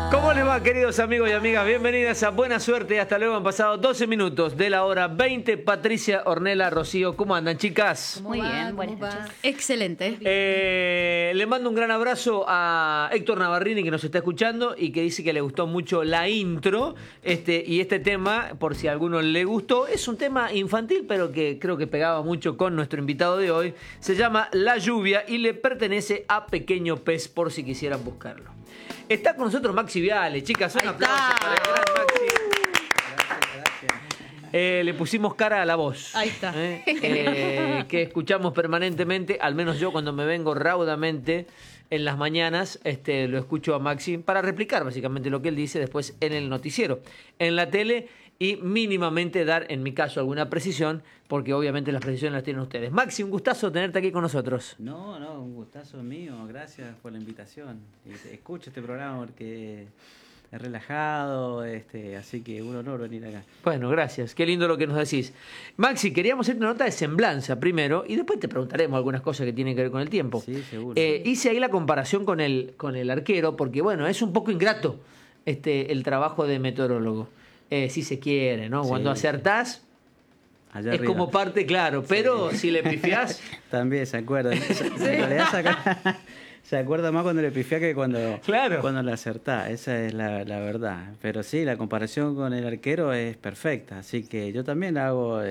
¿Cómo les va, queridos amigos y amigas? Bienvenidas a Buena Suerte. Hasta luego, han pasado 12 minutos de la hora 20. Patricia, Ornella, Rocío, ¿cómo andan, chicas? Muy bien, buenas noches. Excelente. Le mando un gran abrazo a Héctor Navarrini, que nos está escuchando y que dice que le gustó mucho la intro. Y este tema, por si a alguno le gustó, es un tema infantil, pero que creo que pegaba mucho con nuestro invitado de hoy. Se llama La Lluvia y le pertenece a Pequeño Pez, por si quisieran buscarlo. Está con nosotros Maxi Viale, chicas, un aplauso para el gran Maxi. Gracias. Le pusimos cara a la voz. Ahí está. Que escuchamos permanentemente, al menos yo cuando me vengo raudamente en las mañanas, lo escucho a Maxi para replicar básicamente lo que él dice después en el noticiero, en la tele y mínimamente dar, en mi caso, alguna precisión, porque obviamente las precisiones las tienen ustedes. Maxi, un gustazo tenerte aquí con nosotros. No, un gustazo mío, gracias por la invitación. Escucho este programa porque es relajado, así que un honor venir acá. Bueno, gracias, qué lindo lo que nos decís. Maxi, queríamos hacer una nota de semblanza primero y después te preguntaremos algunas cosas que tienen que ver con el tiempo. Sí, seguro. Hice ahí la comparación con el arquero, porque bueno, es un poco ingrato el trabajo de meteorólogo. Si se quiere, ¿no? Sí. Cuando acertás, Allá es arriba. como parte, claro, pero si le pifiás... También se acuerda. En realidad se acuerda más cuando le pifiás que cuando le acertás. Esa es la verdad. Pero sí, la comparación con el arquero es perfecta. Así que yo también la hago...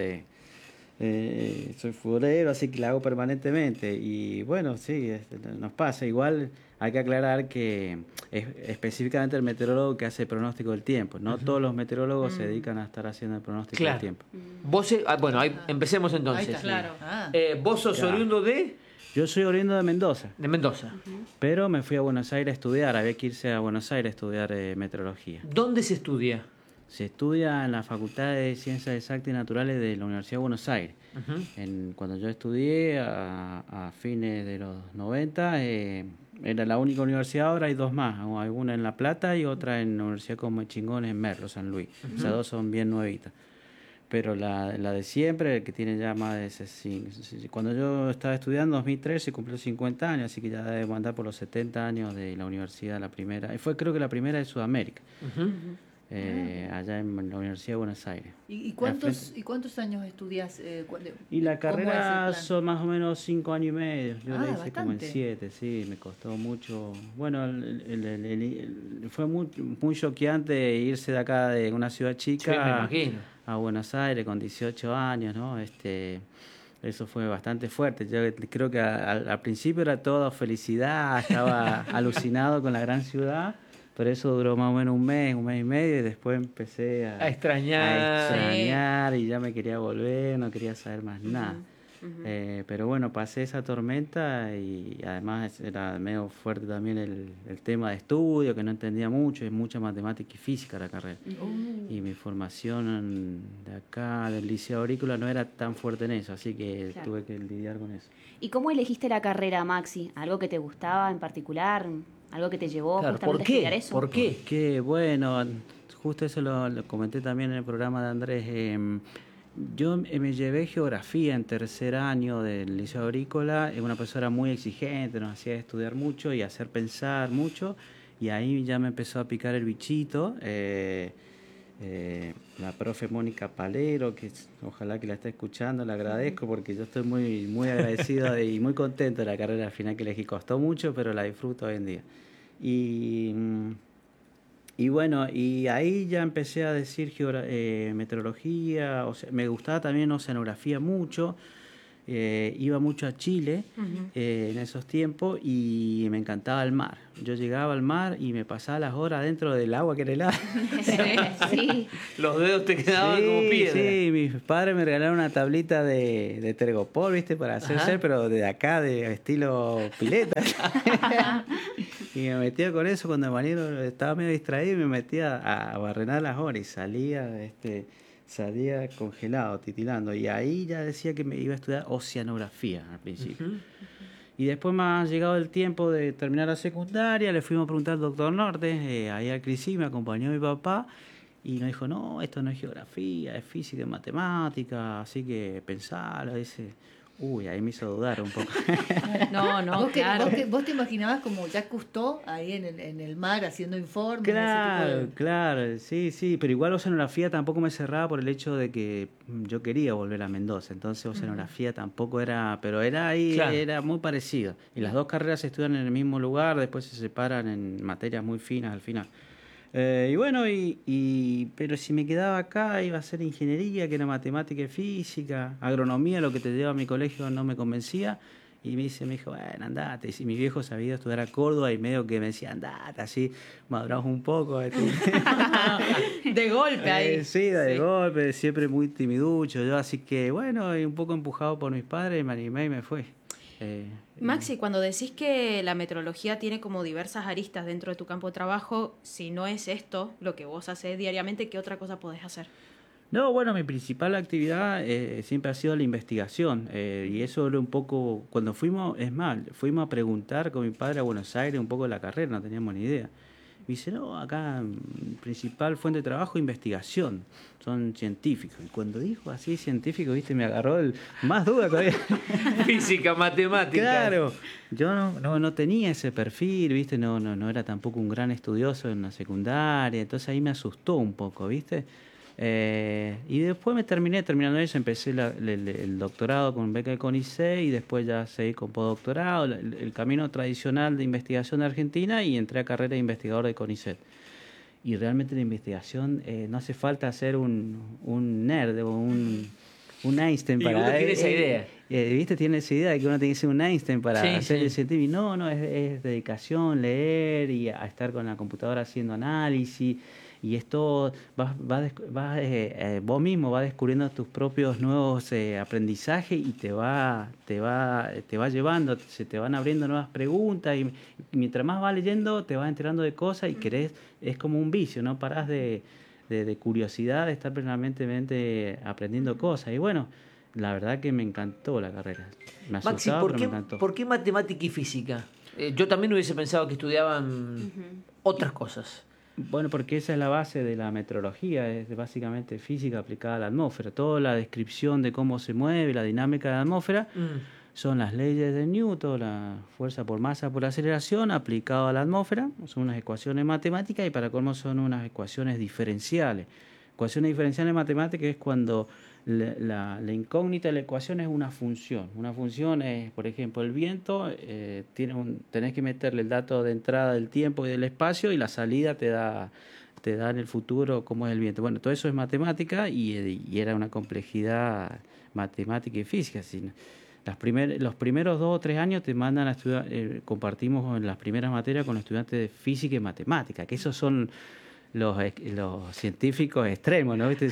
soy futbolero, así que la hago permanentemente. Y bueno, sí, nos pasa. Igual hay que aclarar que es específicamente el meteorólogo que hace el pronóstico del tiempo. No todos los meteorólogos se dedican a estar haciendo el pronóstico del tiempo. Vos, bueno, ahí empecemos entonces. Ahí está, claro. ¿Vos sos oriundo de...? Yo soy oriundo de Mendoza. De Mendoza. Pero me fui a Buenos Aires a estudiar. Había que irse a Buenos Aires a estudiar meteorología. ¿Dónde se estudia? Se estudia en la Facultad de Ciencias Exactas y Naturales de la Universidad de Buenos Aires. Cuando yo estudié a fines de los 90, era la única universidad. Ahora hay dos más, una en La Plata y otra en la Universidad como Chingón en Merlo, San Luis. Esas dos son bien nuevitas. Pero la de siempre, que tiene ya más de... Cuando yo estaba estudiando, en 2003, se cumplió 50 años, así que ya debe andar por los 70 años de la universidad, la primera. Fue creo que la primera de Sudamérica. Allá en la Universidad de Buenos Aires. ¿Y cuántos años estudias? Y la carrera son más o menos 5 años y medio. Yo la hice bastante. como en 7, sí, me costó mucho. Bueno, fue muy choqueante irse de acá, de una ciudad chica, Sí, me imagino. a Buenos Aires con 18 años, ¿no? Eso fue bastante fuerte. Yo creo que al principio era todo felicidad, estaba alucinado con la gran ciudad. Pero eso duró más o menos un mes y medio, y después empecé a extrañar y ya me quería volver, no quería saber más nada. Pero bueno, pasé esa tormenta y además era medio fuerte también el tema de estudio, que no entendía mucho, es mucha matemática y física la carrera. Y mi formación de acá, del Liceo Agrícola, no era tan fuerte en eso, así que tuve que lidiar con eso. ¿Y cómo elegiste la carrera, Maxi? ¿Algo que te gustaba en particular? ¿Algo que te llevó justamente a estudiar eso? ¿Por qué? Que bueno, justo eso lo comenté también en el programa de Andrés. Yo me llevé geografía en tercer año del Liceo Agrícola. Es una profesora muy exigente, nos hacía estudiar mucho y hacer pensar mucho. Y ahí ya me empezó a picar el bichito. La profe Mónica Palero, que ojalá que la esté escuchando, le agradezco porque yo estoy muy, muy agradecido y muy contento de la carrera al final que elegí. Costó mucho, pero la disfruto hoy en día. Y bueno, y ahí ya empecé a decir meteorología, me gustaba también oceanografía mucho. Iba mucho a Chile en esos tiempos y me encantaba el mar. Yo llegaba al mar y me pasaba las horas dentro del agua que era helada. Sí. Los dedos te quedaban como piedra. Sí, mis padres me regalaron una tablita de tergopol, ¿viste? Para hacer, pero de acá, de estilo pileta. Y me metía con eso cuando el bañero estaba medio distraído y me metía a barrenar las horas y salía congelado, titilando. Y ahí ya decía que me iba a estudiar oceanografía al principio. Y después me ha llegado el tiempo de terminar la secundaria, le fuimos a preguntar al doctor Norte, ahí al CRISI, me acompañó mi papá, y nos dijo, no, esto no es geografía, es física y matemática, así que pensalo, dice, Uy, ahí me hizo dudar un poco. No, ¿Vos, claro. vos te imaginabas como Jacques Cousteau ahí en el mar haciendo informes? Claro, ese tipo de... claro, sí, pero igual oceanografía tampoco me cerraba por el hecho de que yo quería volver a Mendoza, entonces oceanografía tampoco era, pero era ahí, Claro. era muy parecido. Y las dos carreras se estudian en el mismo lugar, después se separan en materias muy finas al final. Y bueno, pero si me quedaba acá iba a ser ingeniería, que era matemática y física, agronomía, lo que te lleva a mi colegio no me convencía. Y me dijo, bueno, andate. Y mi viejo sabía estudiar a Córdoba y medio que me decía, andate, así maduramos un poco. De golpe ahí. Sí, de golpe, siempre muy timiducho yo. Así que bueno, y un poco empujado por mis padres, me animé y me fui. Maxi, cuando decís que la metrología tiene como diversas aristas dentro de tu campo de trabajo, si no es esto lo que vos haces diariamente, ¿qué otra cosa podés hacer? No, bueno, mi principal actividad siempre ha sido la investigación y eso era un poco, cuando fuimos a preguntar con mi padre a Buenos Aires un poco de la carrera, no teníamos ni idea. Me dice, no, acá principal fuente de trabajo, investigación, son científicos. Y cuando dijo así científico, viste, me agarró más duda todavía. Física, matemática. Claro, yo no tenía ese perfil, viste, no era tampoco un gran estudioso en la secundaria, entonces ahí me asustó un poco, viste. Y después terminando eso, empecé el doctorado con beca de CONICET y después ya seguí con postdoctorado, el camino tradicional de investigación de Argentina y entré a carrera de investigador de CONICET. Y realmente la investigación no hace falta ser un nerd o un Einstein Y para... uno tiene esa idea. ¿Viste? Tiene esa idea de que uno tiene que ser un Einstein para Sí, hacer sí. el científico. No, es dedicación, leer y a estar con la computadora haciendo análisis. Y esto vos mismo vas descubriendo tus propios nuevos aprendizajes y te va llevando, se te van abriendo nuevas preguntas y mientras más vas leyendo te vas enterando de cosas y querés, es como un vicio, no parás de curiosidad, de estar permanentemente aprendiendo cosas. Y bueno, la verdad que me encantó la carrera. Me Maxi, asustaba, pero me encantó. ¿por qué matemática y física? Yo también hubiese pensado que estudiaban otras cosas. Bueno, porque esa es la base de la metrología, es básicamente física aplicada a la atmósfera. Toda la descripción de cómo se mueve, la dinámica de la atmósfera, son las leyes de Newton, la fuerza por masa por aceleración aplicado a la atmósfera. Son unas ecuaciones matemáticas y para colmo son unas ecuaciones diferenciales. Ecuaciones diferenciales matemáticas es cuando la incógnita de la ecuación es una función. Una función es, por ejemplo, el viento, tenés que meterle el dato de entrada del tiempo y del espacio y la salida te da en el futuro cómo es el viento. Bueno, todo eso es matemática y era una complejidad matemática y física. Los primeros 2 o 3 años te mandan a estudiar, compartimos en las primeras materias con los estudiantes de física y matemática, que esos son los científicos extremos, ¿no? ¿Viste?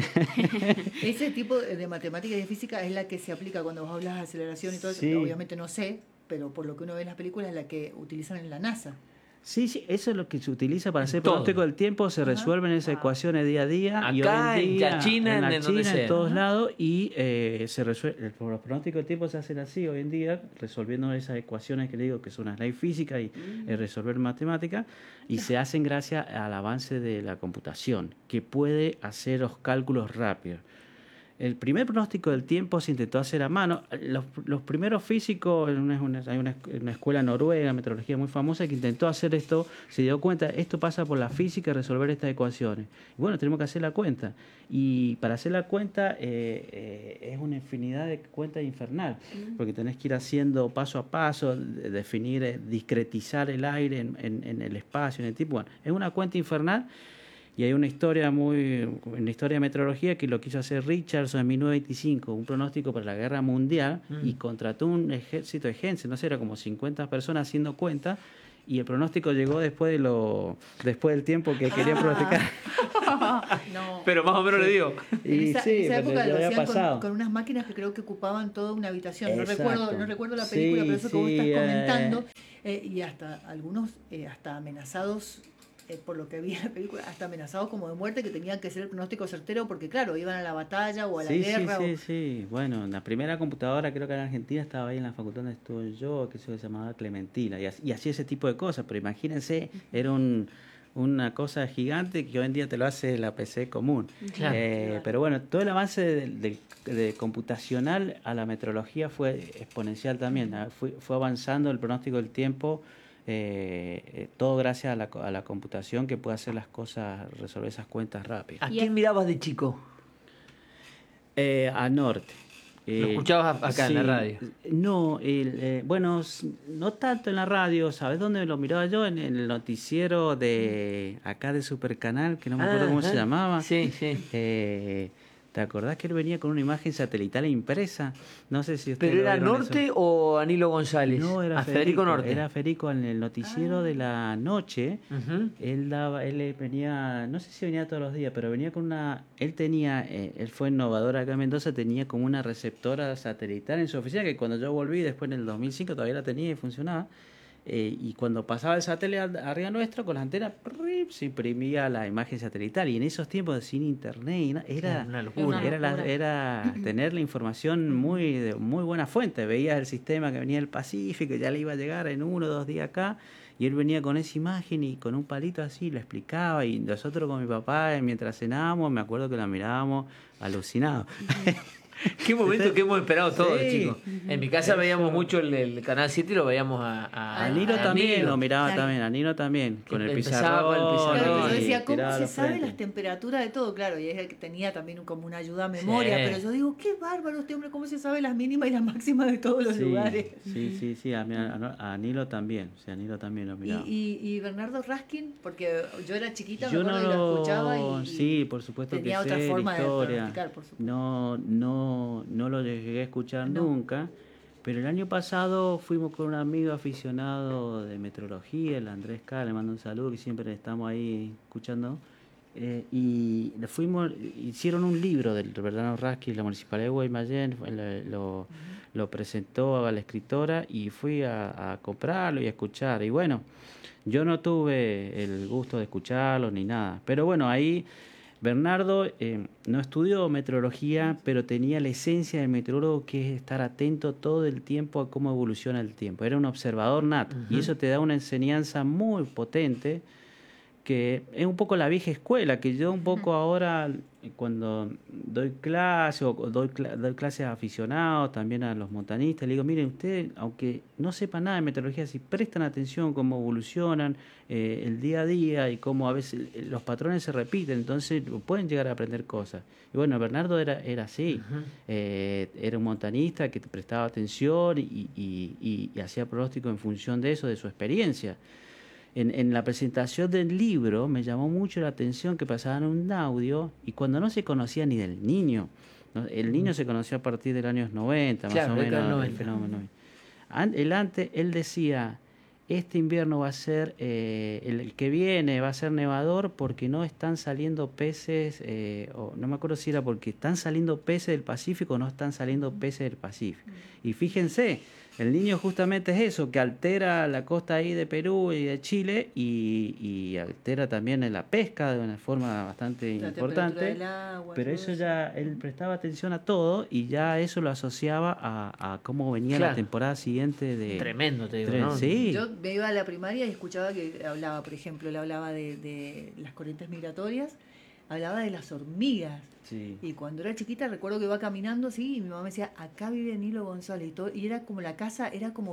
Ese tipo de matemática y de física es la que se aplica cuando vos hablas de aceleración y todo Sí. eso. Obviamente no sé, pero por lo que uno ve en las películas es la que utilizan en la NASA. Sí, eso es lo que se utiliza para hacer Todo. pronóstico del tiempo, se resuelven esas ecuaciones día a día. Y hoy Acá, en en día, la China, en donde sea. en todos lados, y se resuelve, los pronósticos del tiempo se hacen así hoy en día, resolviendo esas ecuaciones que le digo que son las leyes físicas y resolver matemáticas, y se hacen gracias al avance de la computación, que puede hacer los cálculos rápidos. El primer pronóstico del tiempo se intentó hacer a mano. Los primeros físicos, hay una escuela noruega, meteorología muy famosa, que intentó hacer esto, se dio cuenta, esto pasa por la física, resolver estas ecuaciones. Y bueno, tenemos que hacer la cuenta. Y para hacer la cuenta es una infinidad de cuentas infernal, porque tenés que ir haciendo paso a paso, definir, discretizar el aire en el espacio, en el tiempo. Bueno, es una cuenta infernal. Y hay una historia de meteorología que lo quiso hacer Richardson en 1925, un pronóstico para la guerra mundial, y contrató un ejército de gente, no sé, era como 50 personas haciendo cuentas, y el pronóstico llegó después del tiempo que querían pronosticar. No. Pero más o menos le digo. En esa época pero lo ya había hacían pasado. con unas máquinas que creo que ocupaban toda una habitación. Exacto. No recuerdo la película, Sí, pero eso que vos sí, estás comentando. Y hasta algunos, hasta amenazados, por lo que vi en la película, hasta amenazados como de muerte, que tenían que ser el pronóstico certero porque, claro, iban a la batalla o a la guerra. Sí. Bueno, la primera computadora creo que en Argentina estaba ahí en la facultad donde estuve yo, que se llamaba Clementina, y así ese tipo de cosas. Pero imagínense, era un una cosa gigante que hoy en día te lo hace la PC común. Claro. Pero bueno, todo el avance de computacional a la meteorología fue exponencial también. Fue avanzando el pronóstico del tiempo, todo gracias a la computación que puede hacer las cosas, resolver esas cuentas rápido. ¿A quién mirabas de chico? A Norte. ¿Lo escuchabas acá en la radio? No, bueno, no tanto en la radio. ¿Sabes dónde lo miraba yo? En el noticiero de acá de Supercanal, que no me acuerdo cómo se llamaba. Sí, sí. ¿Te acordás que él venía con una imagen satelital impresa? No sé si ustedes ¿Pero lo era vieron Norte eso. o Anilo González? No, era Federico Norte. Era Federico en el noticiero de la noche. Ujú. Él venía, no sé si venía todos los días, pero venía con él fue innovador acá en Mendoza, tenía como una receptora satelital en su oficina, que cuando yo volví después en el 2005 todavía la tenía y funcionaba. Y cuando pasaba el satélite arriba nuestro, con la antena, se imprimía la imagen satelital. Y en esos tiempos sin internet, era una locura. era tener la información de muy buena fuente. Veías el sistema que venía del Pacífico, ya le iba a llegar en 1 o 2 días acá. Y él venía con esa imagen y con un palito así, lo explicaba. Y nosotros con mi papá, mientras cenábamos, me acuerdo que la mirábamos alucinados. Qué momento que hemos esperado todos, Sí. chicos. En mi casa veíamos mucho el Canal 7 y lo veíamos a Nino también Nino. lo miraba Claro. también, a Nino también, con el Empezaba con el pizarrón. pizarrón. Claro, que yo y decía, ¿cómo tiraba se los sabe frentes. las temperaturas de todo? Claro, y es el que tenía también como una ayuda a memoria, Sí. pero yo digo, qué bárbaro este hombre, ¿cómo se sabe las mínimas y las máximas de todos los lugares? Sí, a Nilo también, o sea, a Nilo también lo miraba. Y Bernardo Raskin, porque yo era chiquita, Yo me acuerdo no que lo escuchaba y sí, por supuesto tenía que otra sé forma la de historia. pronosticar, por supuesto. No lo llegué a escuchar No. nunca, pero el año pasado fuimos con un amigo aficionado de meteorología, el Andrés K, le mando un saludo, que siempre estamos ahí escuchando. Y hicieron un libro del Bernardo Raskin, la Municipalidad de Guaymallén, lo presentó a la escritora y fui a comprarlo y a escuchar. Y bueno, yo no tuve el gusto de escucharlo ni nada, pero bueno, ahí Bernardo no estudió meteorología, pero tenía la esencia del meteorólogo, que es estar atento todo el tiempo a cómo evoluciona el tiempo. Era un observador nato, y eso te da una enseñanza muy potente, que es un poco la vieja escuela, que yo un poco ahora, cuando doy clase o doy clases a aficionados, también a los montañistas, le digo, miren, ustedes, aunque no sepan nada de meteorología, si prestan atención cómo evolucionan el día a día y cómo a veces los patrones se repiten, entonces pueden llegar a aprender cosas. Y bueno, Bernardo era así, era un montañista que te prestaba atención y hacía pronóstico en función de eso, de su experiencia. En la presentación del libro me llamó mucho la atención que pasaban un audio y cuando no se conocía ni del niño. ¿No? El niño se conoció a partir de los años 90, Claro, más o década menos, 90. el fenómeno. Él decía, este invierno va a ser, el que viene va a ser nevador porque no están saliendo peces, o no me acuerdo si era porque están saliendo peces del Pacífico o no están saliendo peces del Pacífico. Y fíjense, el niño justamente es eso, que altera la costa ahí de Perú y de Chile y altera también en la pesca de una forma bastante La importante. temperatura del agua, Pero todo eso eso. ya, él prestaba atención a todo y ya eso lo asociaba a cómo venía Claro. la temporada siguiente de... Tremendo, te digo, ¿no? Sí. Yo me iba a la primaria y escuchaba que hablaba, por ejemplo, él hablaba de las corrientes migratorias, hablaba de las hormigas. Sí. Y cuando era chiquita recuerdo que iba caminando, sí, y mi mamá me decía, acá vive Nilo González y todo, y era como la casa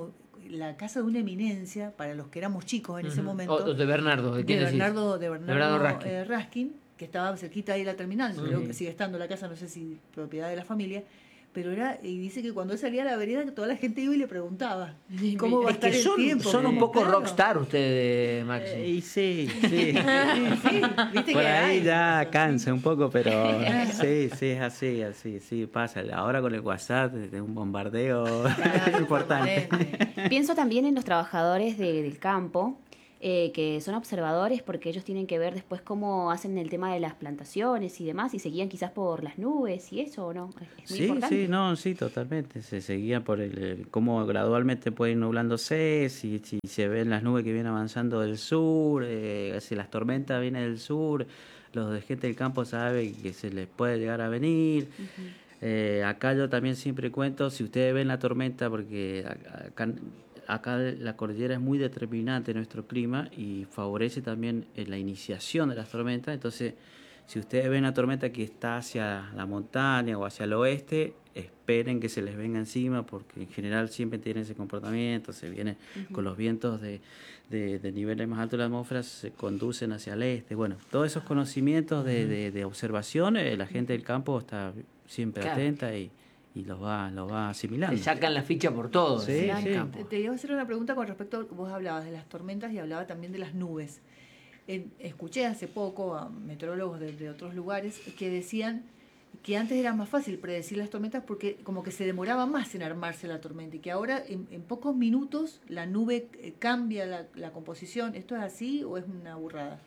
de una eminencia para los que éramos chicos en ese momento. O de Bernardo, ¿de quién decís? De Bernardo Raskin. Raskin, que estaba cerquita ahí de la terminal, Sí. creo que sigue estando la casa, no sé si propiedad de la familia, pero y dice que cuando él salía a la vereda, que toda la gente iba y le preguntaba cómo va a Es que estar el tiempo. son un como, poco claro. rockstar ustedes, Maxi. Y sí. Sí, viste Por que ahí hay ya eso. cansa un poco, pero sí, es así, sí, pasa. Ahora con el WhatsApp, de un bombardeo Claro, importante. permanente. Pienso también en los trabajadores del campo, que son observadores porque ellos tienen que ver después cómo hacen el tema de las plantaciones y demás, y se guían quizás por las nubes y eso, ¿o no? Es muy importante. Sí, totalmente. Se seguía por cómo gradualmente puede ir nublándose, si se ven las nubes que vienen avanzando del sur, si las tormentas vienen del sur, los de gente del campo saben que se les puede llegar a venir. Acá yo también siempre cuento, si ustedes ven la tormenta, porque acá acá la cordillera es muy determinante en nuestro clima y favorece también la iniciación de las tormentas. Entonces, si ustedes ven una tormenta que está hacia la montaña o hacia el oeste, esperen que se les venga encima, porque en general siempre tienen ese comportamiento, se viene con los vientos de niveles más altos de la atmósfera, se conducen hacia el este. Bueno, todos esos conocimientos de observación, la gente del campo está siempre atenta y los va asimilando. Te sacan la ficha por todo. Sí, sí. Te iba a hacer una pregunta con respecto a que vos hablabas de las tormentas y hablaba también de las nubes. Escuché hace poco a meteorólogos de otros lugares que decían que antes era más fácil predecir las tormentas porque como que se demoraba más en armarse la tormenta y que ahora en pocos minutos la nube cambia la composición. ¿Esto es así o es una burrada?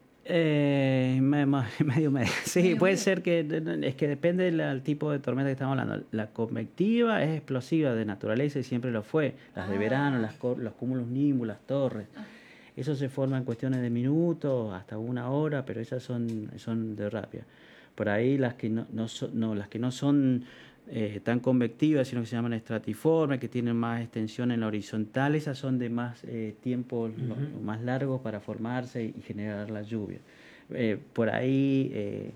Medio. Sí, puede ser que es que depende del tipo de tormenta que estamos hablando. La convectiva es explosiva de naturaleza y siempre lo fue. Las de verano, los cúmulos nimbus, las torres. Eso se forma en cuestiones de minutos, hasta 1 hora, pero esas son de rápida. Por ahí las que las que no son tan convectivas, sino que se llaman estratiformes, que tienen más extensión en la horizontal, esas son de más tiempo, más largos para formarse y generar la lluvia. Por ahí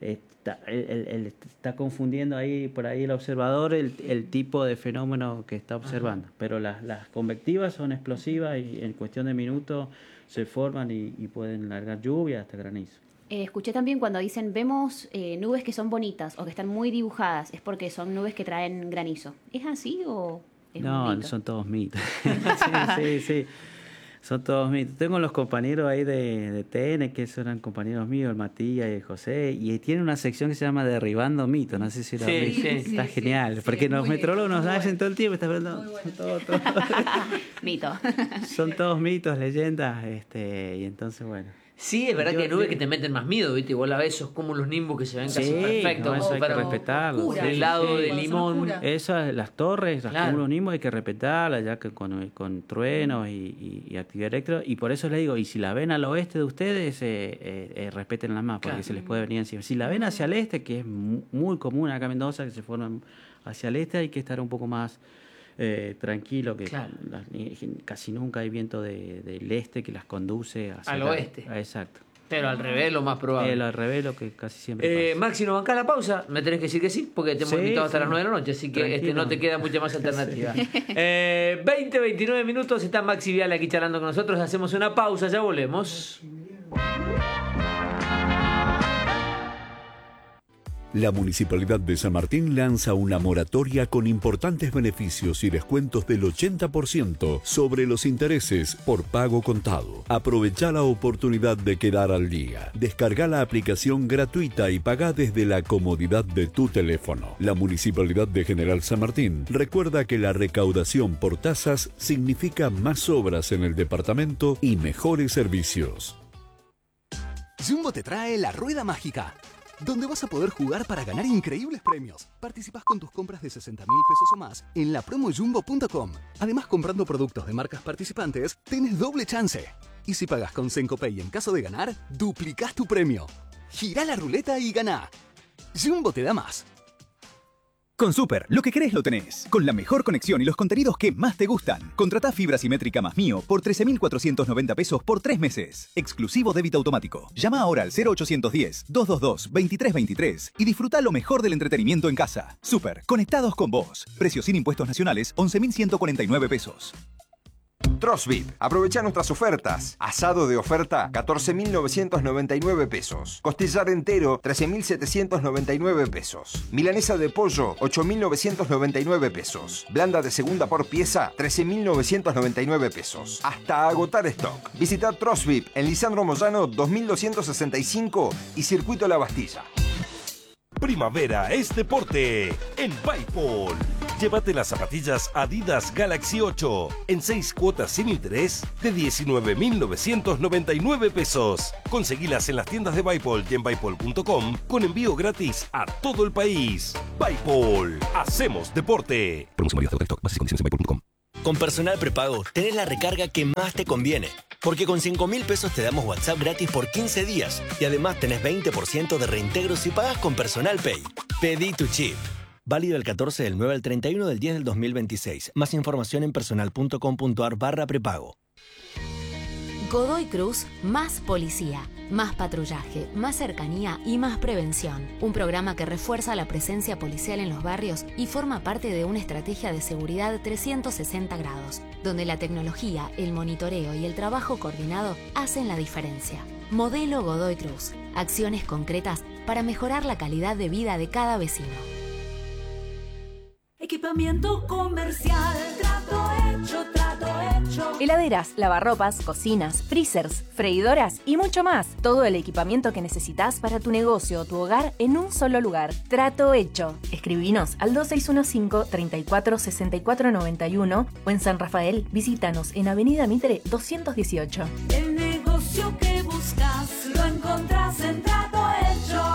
está confundiendo ahí por ahí el observador el tipo de fenómeno que está observando. Pero las convectivas son explosivas y en cuestión de minutos se forman y pueden largar lluvia hasta granizo. Escuché también cuando dicen vemos nubes que son bonitas o que están muy dibujadas, es porque son nubes que traen granizo. ¿Es así o es un mito? Son todos mitos. Sí. Son todos mitos. Tengo los compañeros ahí de TN, que eran compañeros míos, el Matías y el José, y tienen una sección que se llama Derribando Mitos. No sé si lo han visto. Está genial, porque los meteorólogos nos hacen todo el tiempo. Está hablando todo. Mito. Son todos mitos, leyendas, y entonces, bueno. Sí, es verdad que hay nubes que te meten más miedo, ¿viste? Igual a veces esos cúmulos nimbus que se ven casi perfectos. Eso hay que respetarlo. Del lado de limón. Esas, las torres, los cúmulos nimbus hay que respetarlas, ya que con truenos y actividad eléctrica. Y por eso les digo, y si la ven al oeste de ustedes, respétenla más, porque se les puede venir encima. Si la ven hacia el este, que es muy común acá en Mendoza, que se forman hacia el este, hay que estar un poco más tranquilo, que casi nunca hay viento del este que las conduce hacia al oeste. Exacto. Pero al revés lo más probable. Al revés lo que casi siempre pasa. Maxi, ¿nos bancás la pausa? Me tenés que decir que sí, porque te hemos invitado hasta las 9 de la noche, así que no te queda mucha más alternativa. 29 minutos, está Maxi Viale aquí charlando con nosotros, hacemos una pausa, ya volvemos. La Municipalidad de San Martín lanza una moratoria con importantes beneficios y descuentos del 80% sobre los intereses por pago contado. Aprovecha la oportunidad de quedar al día. Descarga la aplicación gratuita y paga desde la comodidad de tu teléfono. La Municipalidad de General San Martín recuerda que la recaudación por tasas significa más obras en el departamento y mejores servicios. Jumbo te trae la rueda mágica, donde vas a poder jugar para ganar increíbles premios. Participás con tus compras de 60.000 pesos o más en la promojumbo.com. Además, comprando productos de marcas participantes, tenés doble chance. Y si pagas con Sencopay en caso de ganar, duplicás tu premio. Girá la ruleta y ganá. Jumbo te da más. Con Super, lo que querés lo tenés. Con la mejor conexión y los contenidos que más te gustan. Contratá fibra simétrica más Mío por 13.490 pesos por 3 meses. Exclusivo débito automático. Llama ahora al 0810-222-2323 y disfruta lo mejor del entretenimiento en casa. Super, conectados con vos. Precio sin impuestos nacionales, 11.149 pesos. Trosvit. Aprovecha nuestras ofertas. Asado de oferta, 14.999 pesos. Costillar entero, 13.799 pesos. Milanesa de pollo, 8.999 pesos. Blanda de segunda por pieza, 13.999 pesos. Hasta agotar stock. Visita Trosvit en Lisandro Moyano 2265 y Circuito La Bastilla. Primavera es deporte en Bipol. Llévate las zapatillas Adidas Galaxy 8 en 6 cuotas sin interés de 19.999 pesos. Conseguilas en las tiendas de Bipol y en Bipol.com con envío gratis a todo el país. Bipol, hacemos deporte. Promoción válida hasta stock. Bases y condiciones en Bipol.com. Con Personal Prepago tenés la recarga que más te conviene. Porque con 5.000 pesos te damos WhatsApp gratis por 15 días. Y además tenés 20% de reintegro si pagas con Personal Pay. Pedí tu chip. Válido el 14 del 9 al 31 del 10 del 2026. Más información en personal.com.ar/prepago. Godoy Cruz, más policía, más patrullaje, más cercanía y más prevención. Un programa que refuerza la presencia policial en los barrios y forma parte de una estrategia de seguridad 360 grados, donde la tecnología, el monitoreo y el trabajo coordinado hacen la diferencia. Modelo Godoy Cruz. Acciones concretas para mejorar la calidad de vida de cada vecino. Equipamiento comercial, trato hecho, trato hecho. Heladeras, lavarropas, cocinas, freezers, freidoras y mucho más. Todo el equipamiento que necesitas para tu negocio o tu hogar en un solo lugar. Trato hecho. Escribinos al 2615-346491 o en San Rafael, visítanos en Avenida Mitre 218. El negocio que buscas lo encontrás en Trato Hecho.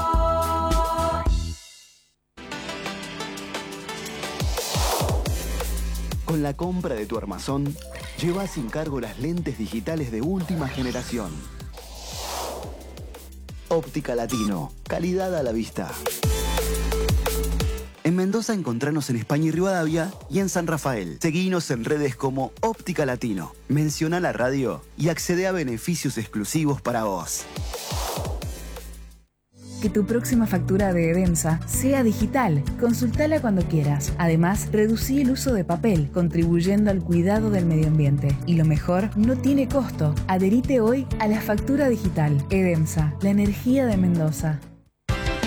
Con la compra de tu armazón, lleva sin cargo las lentes digitales de última generación. Óptica Latino, calidad a la vista. En Mendoza encontranos en España y Rivadavia y en San Rafael. Seguinos en redes como Óptica Latino. Menciona la radio y accede a beneficios exclusivos para vos. Que tu próxima factura de Edemsa sea digital. Consultala cuando quieras. Además, reducí el uso de papel, contribuyendo al cuidado del medio ambiente. Y lo mejor, no tiene costo. Adherite hoy a la factura digital. Edemsa, la energía de Mendoza.